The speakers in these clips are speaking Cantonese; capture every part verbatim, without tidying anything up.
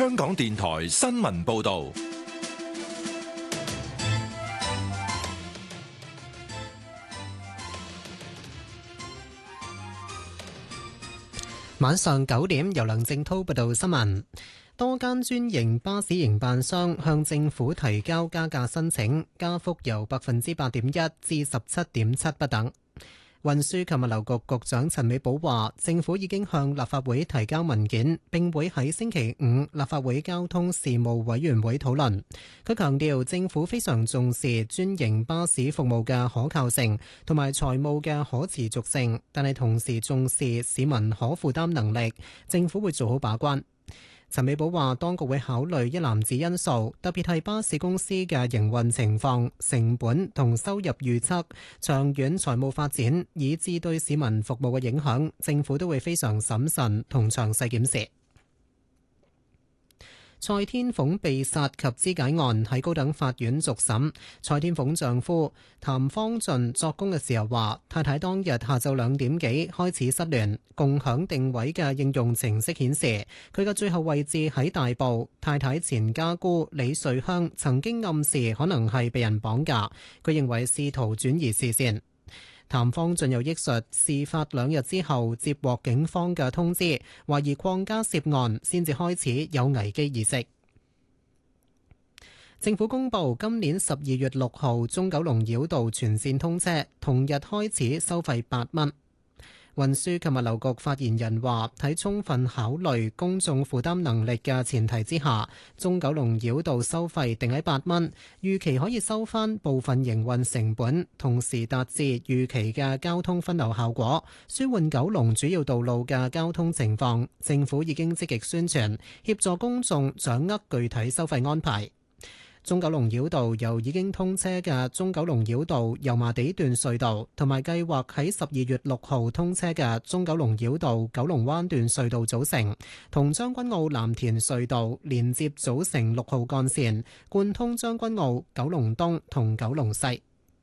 香港電台新聞報道。 晚上九點，由梁正濤報道新聞。多間專營巴士營辦商向政府提交加價申請，加幅由百分之八點一至十七點七不等。運輸及物流局局長陳美寶話，政府已經向立法會提交文件，並會喺星期五立法會交通事務委員會討論。佢強調，政府非常重視專營巴士服務嘅可靠性同埋財務嘅可持續性，但係同時重視市民可負擔能力，政府會做好把關。陳美寶話，當局會考慮一籃子因素，特別係巴士公司嘅營運情況、成本同收入預測、長遠財務發展，以至對市民服務嘅影響，政府都會非常審慎同詳細檢視。蔡天鳳被殺及肢解案喺高等法院續審。蔡天鳳丈夫譚方俊作供嘅時候話，太太當日下晝兩點幾開始失聯，共享定位嘅應用程式顯示佢嘅最後位置喺大埔。太太前家姑李瑞香曾經暗示可能係被人綁架，佢認為試圖轉移視線。譚方俊又憶述，事發兩日之後接獲警方嘅通知，懷疑鄺家涉案，先至開始有危機意識。政府公布今年十二月六號中九龍繞道全線通車，同日開始收費八蚊。運輸及物流局發言人話，喺充分考慮公眾負擔能力嘅前提之下，中九龍繞道收費定喺八蚊，預期可以收返部分營運成本，同時達至預期嘅交通分流效果，舒緩九龍主要道路嘅交通情況。政府已經積極宣傳，協助公眾掌握具體收費安排。中九龍繞道由已經通車嘅中九龍繞道油麻地段隧道，同埋計劃喺十二月六號通車嘅中九龍繞道九龍灣段隧道組成，同將軍澳藍田隧道連接組成六號幹線，貫通將軍澳、九龍東同九龍西。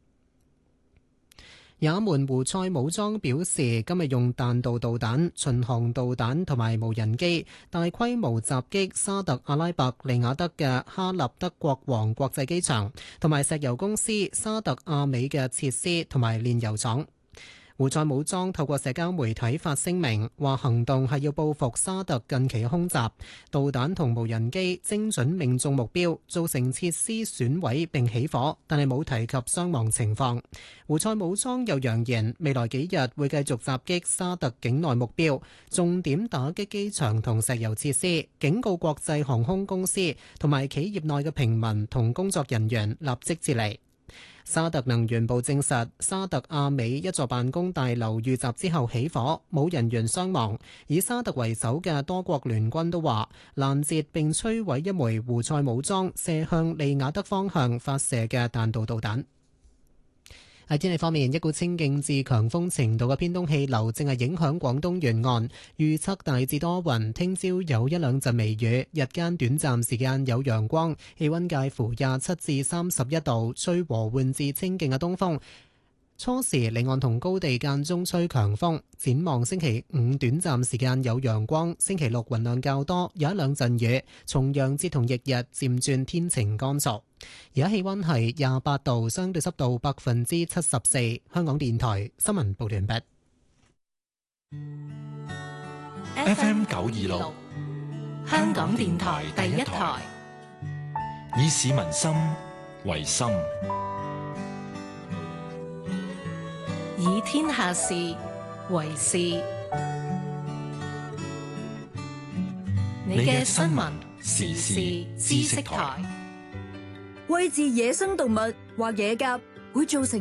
也門胡塞武裝表示，今日用彈道導彈、巡航導彈同埋無人機大規模襲擊沙特阿拉伯利雅得嘅哈立德國王國際機場，同埋石油公司沙特阿美嘅設施同埋煉油廠。胡塞武裝透過社交媒體發聲明，話行動係要報復沙特近期嘅空襲，導彈同無人機精準命中目標，造成設施損毀並起火，但係冇提及傷亡情況。胡塞武裝又揚言，未來幾日會繼續襲擊沙特境內目標，重點打擊機場同石油設施，警告國際航空公司同埋企業內嘅平民同工作人員立即撤離。沙特能源部證實，沙特阿美一座辦公大樓遇襲之後起火，冇人員傷亡。以沙特為首嘅多國聯軍都話，攔截並摧毀一枚胡塞武裝射向利雅得方向發射嘅彈道導彈。喺天氣方面，一股清勁至強風程度嘅偏東氣流正係影響廣東沿岸，預測大致多雲，聽朝有一兩陣微雨，日間短暫時間有陽光，氣溫介乎廿七至三十一度，吹和緩至清勁嘅東風。初時離岸同高地間中吹強風，展望星期五短暫時間有陽光，星期六雲量較多，有一兩陣雨。重陽節同翌日漸轉天晴乾燥。而家氣溫係廿八度，相對濕度百分之七十四。香港電台新聞報道完畢。 F M 九二六， 香港電台第一台， 以市民心為心， 以天下事為事。你嘅新聞時事知識台， 餵飼野生動物或野鴿會造成